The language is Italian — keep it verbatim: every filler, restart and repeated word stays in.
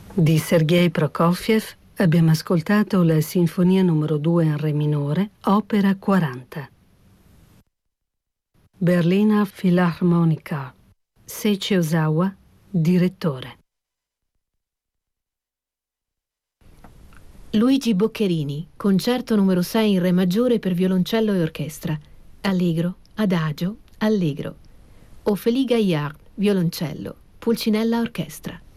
Di Sergei Prokofiev abbiamo ascoltato la Sinfonia numero due in Re minore, opera quaranta. Berliner Philharmoniker. Seiichi Ozawa, direttore. Luigi Boccherini, concerto numero sei in Re maggiore per violoncello e orchestra. Allegro, adagio, allegro. Ophélie Gaillard, violoncello. Pulcinella orchestra.